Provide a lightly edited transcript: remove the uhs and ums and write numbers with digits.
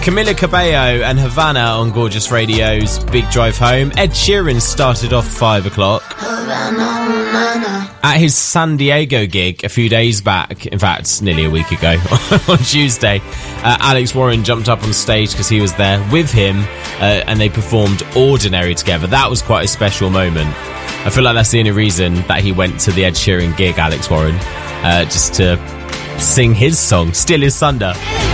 Camila Cabello and Havana on Gorgeous Radio's Big Drive Home. Ed Sheeran started off 5 o'clock. At his San Diego gig a few days back, in fact, nearly a week ago, on Tuesday, Alex Warren jumped up on stage because he was there with him, and they performed Ordinary together. That was quite a special moment. I feel like that's the only reason that he went to the Ed Sheeran gig, Alex Warren, just to sing his song, Still Is Thunder.